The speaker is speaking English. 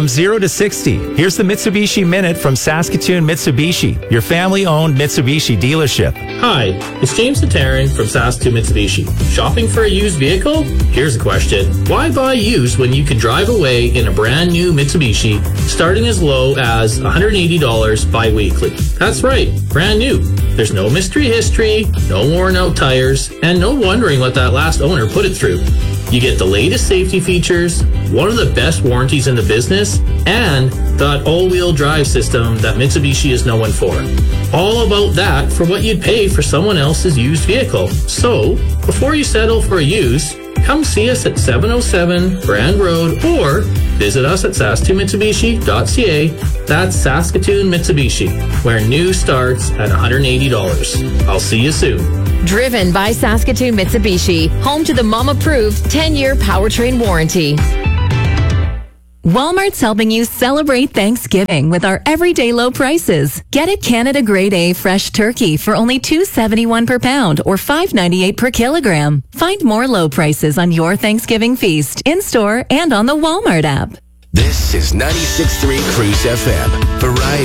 From 0 to 60, here's the Mitsubishi Minute from Saskatoon Mitsubishi, your family-owned Mitsubishi dealership. Hi, it's James Taran from Saskatoon Mitsubishi. Shopping for a used vehicle? Here's a question. Why buy used when you can drive away in a brand new Mitsubishi starting as low as $180 bi-weekly? That's right, brand new. There's no mystery history, no worn out tires, and no wondering what that last owner put it through. You get the latest safety features, one of the best warranties in the business, and that all-wheel drive system that Mitsubishi is known for. All about that for what you'd pay for someone else's used vehicle. So, before you settle for a used, come see us at 707 Brand Road or visit us at saskatoonmitsubishi.ca. That's Saskatoon Mitsubishi, where new starts at $180. I'll see you soon. Driven by Saskatoon Mitsubishi, home to the mom-approved 10-year powertrain warranty. Walmart's helping you celebrate Thanksgiving with our everyday low prices. Get it Canada Grade A fresh turkey for only $2.71 per pound or $5.98 per kilogram. Find more low prices on your Thanksgiving feast in-store and on the Walmart app. This is 96.3 Cruise FM. Variety.